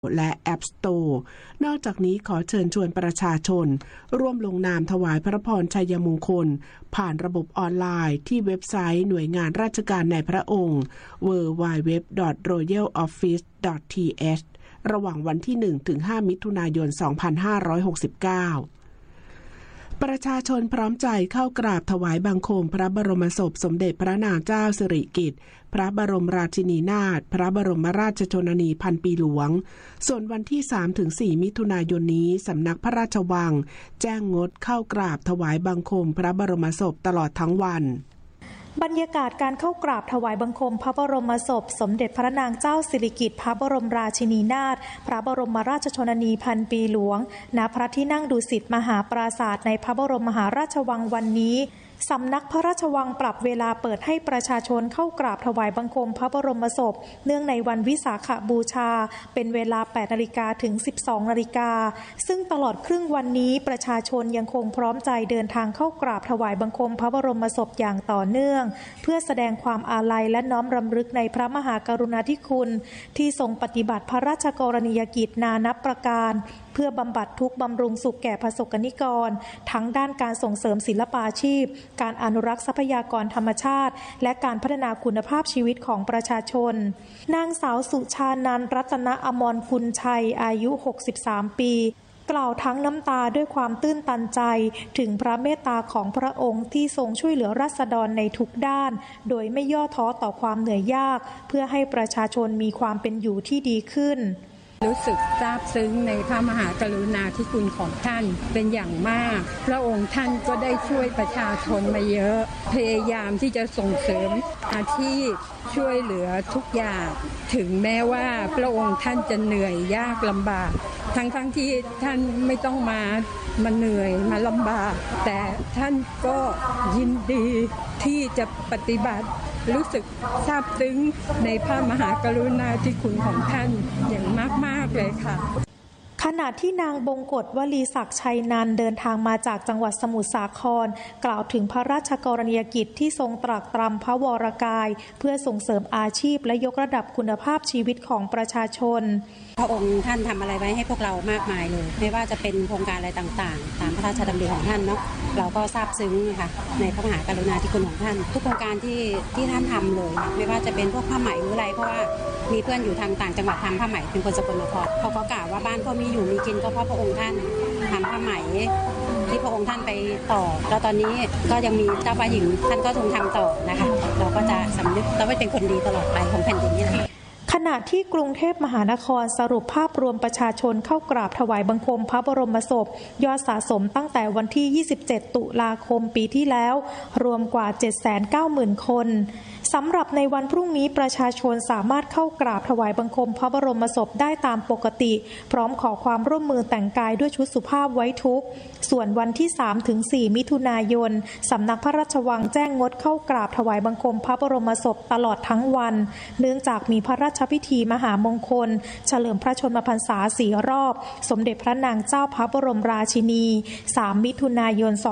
และ App Store นอกจากนี้ขอเชิญชวนประชาชนร่วมลงนามถวายพระพรชัยมงคลผ่านระบบออนไลน์ที่เว็บไซต์หน่วยงานราชการในพระองค์ www.royaloffice.th ระหว่างวันที่ 1-5 มิถุนายน 2569ประชาชนพร้อมใจเข้ากราบถวายบังคมพระบรมศพสมเด็จพระนางเจ้าสิริกิติ์พระบรมราชินีนาถพระบรมราชชนนีพันปีหลวงส่วนวันที่ 3-4 มิถุนายนนี้สำนักพระราชวังแจ้งงดเข้ากราบถวายบังคมพระบรมศพตลอดทั้งวันบรรยากาศการเข้ากราบถวายบังคมพระบรมศพสมเด็จพระนางเจ้าสิริกิติ์พระบรมราชินีนาถพระบรมราชชนนีพันปีหลวงณพระที่นั่งดุสิตมหาปราสาทในพระบรมมหาราชวังวันนี้สำนักพระราชวังปรับเวลาเปิดให้ประชาชนเข้ากราบถวายบังคมพระบรมศพเนื่องในวันวิสาขบูชาเป็นเวลา 8:00 นถึง 12:00 นซึ่งตลอดครึ่งวันนี้ประชาชนยังคงพร้อมใจเดินทางเข้ากราบถวายบังคมพระบรมศพอย่างต่อเนื่องเพื่อแสดงความอาลัยและน้อมรำลึกในพระมหากรุณาธิคุณที่ทรงปฏิบัติพระราชกรณียกิจนานับประการเพื่อบำบัดทุกข์บำรุงสุขแก่ประสบนิกรทั้งด้านการส่งเสริมศิลปาชีพการอนุรักษ์ทรัพยากรธรรมชาติและการพัฒนาคุณภาพชีวิตของประชาชนนางสาวสุชานันท์รัตนอมรคุณชัยอายุ63ปีกล่าวทั้งน้ำตาด้วยความตื้นตันใจถึงพระเมตตาของพระองค์ที่ทรงช่วยเหลือราษฎรในทุกด้านโดยไม่ย่อท้อต่อความเหนื่อยยากเพื่อให้ประชาชนมีความเป็นอยู่ที่ดีขึ้นรู้สึกซาบซึ้งในพระมหากรุณาธิคุณของท่านเป็นอย่างมากพระองค์ท่านก็ได้ช่วยประชาชนมาเยอะพยายามที่จะส่งเสริมอาชีพช่วยเหลือทุกอย่างถึงแม้ว่าพระองค์ท่านจะเหนื่อยยากลำบากทั้งที่ท่านไม่ต้องมาเหนื่อยมาลำบากแต่ท่านก็ยินดีที่จะปฏิบัติรู้สึกซาบซึ้งในพระมหากรุณาธิคุณของท่านอย่างมากๆเลยค่ะขณะที่นางบงกฎวลีศักดิ์ชัยนันท์เดินทางมาจากจังหวัดสมุทรสาครกล่าวถึงพระราชกรณียกิจที่ทรงตรากตรำพระวรกายเพื่อส่งเสริมอาชีพและยกระดับคุณภาพชีวิตของประชาชนพระองค์ท่านทำอะไรไว้ให้พวกเรามากมายเลยไม่ว่าจะเป็นโครงการอะไรต่างๆตามพระราชดำริของท่านเนาะเราก็ซาบซึ้งค่ะในพระมหากรุณาธิคุณของท่านทุกโครงการที่ท่านทำเลยไม่ว่าจะเป็นพวกผ้าไหมหรืออะไรเพราะว่ามีเพื่อนอยู่ทางต่างจังหวัดทำผ้าไหมเป็นคนสกลนครเขาก็กล่าวว่าบ้านเขามีอยู่มีกินก็เพราะพระองค์ท่านทำผ้าไหมที่พระองค์ท่านไปต่อแล้วตอนนี้ก็ยังมีเจ้าฟ้าหญิงท่านก็ทรงทำต่อนะคะเราก็จะสำนึกและเป็นคนดีตลอดไปของแผ่นดินนี้นะคะขณะที่กรุงเทพมหานครสรุปภาพรวมประชาชนเข้ากราบถวายบังคมพระบรมศพยอดสะสมตั้งแต่วันที่ 27 ตุลาคมปีที่แล้วรวมกว่า 790,000 คนสำหรับในวันพรุ่งนี้ประชาชนสามารถเข้ากราบถวายบังคมพระบรมศพได้ตามปกติพร้อมขอความร่วมมือแต่งกายด้วยชุดสุภาพไว้ทุกข์ส่วนวันที่ 3-4 มิถุนายนสำนักพระราชวังแจ้งงดเข้ากราบถวายบังคมพระบรมศพตลอดทั้งวันเนื่องจากมีพระราชพิธีมหามงคลเฉลิมพระชนมพรรษา4 รอบสมเด็จพระนางเจ้าพระบรมราชินี 3 มิถุนายน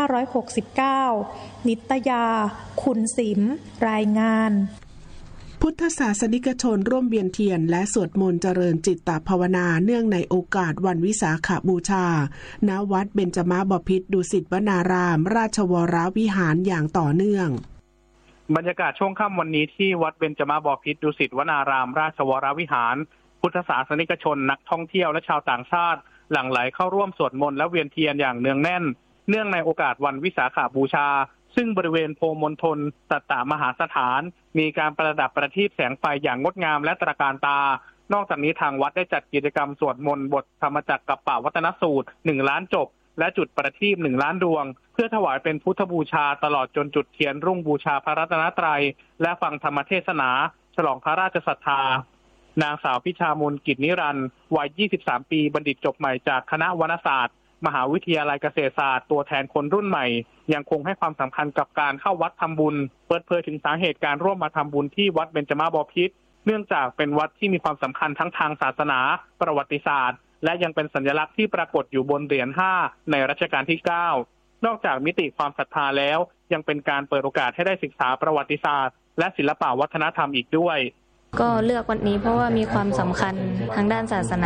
2569 นิตยาคุณสิมรายงานพุทธศาสนิกชนร่วมเวียนเทียนและสวดมนต์เจริญจิตตภาวนาเนื่องในโอกาสวันวิสาขบูชาณวัดเบญจมบพิตรดุสิตวนารามราชวรวิหารอย่างต่อเนื่องบรรยากาศช่วงค่ำวันนี้ที่วัดเบญจมบพิตรดุสิตวนารามราชวรวิหารพุทธศาสนิกชนนักท่องเที่ยวและชาวต่างชาติหลั่งไหลเข้าร่วมสวดมนต์และเวียนเทียนอย่างเนืองแน่นเนื่องในโอกาสวันวิสาขบูชาซึ่งบริเวณโพมณฑลสัตตมหาสถานมีการประดับประทีปแสงไฟอย่างงดงามและตระการตานอกจากนี้ทางวัดได้จัดกิจกรรมสวดมนต์บทธรรมจักรกัปปวัตนสูตร1 ล้านจบและจุดประทีป1 ล้านดวงเพื่อถวายเป็นพุทธบูชาตลอดจนจุดเทียนรุ่งบูชาพระรัตนตรัยและฟังธรรมเทศนาฉลองพระราชศรัทธานางสาวพิชามนกิจนิรันดร์วัย23 ปีบัณฑิตจบใหม่จากคณะวรรณศาสตร์มหาวิทยาลัยเกษตรศาสตร์ตัวแทนคนรุ่นใหม่ยังคงให้ความสำคัญกับการเข้าวัดทำบุญเปิดเผยถึงสาเหตุการร่วมมาทำบุญที่วัดเบญจมบพิตรเนื่องจากเป็นวัดที่มีความสำคัญทั้งทางศาสนาประวัติศาสตร์และยังเป็นสัญลักษณ์ที่ปรากฏอยู่บนเหรียญ5ในรัชกาลที่9นอกจากมิติความศรัทธาแล้วยังเป็นการเปิดโอกาสให้ได้ศึกษาประวัติศาสตร์และศิลปวัฒนธรรมอีกด้วยก็เลือกวันนี้เพราะว่ามีความสำคัญทางด้านศาสนา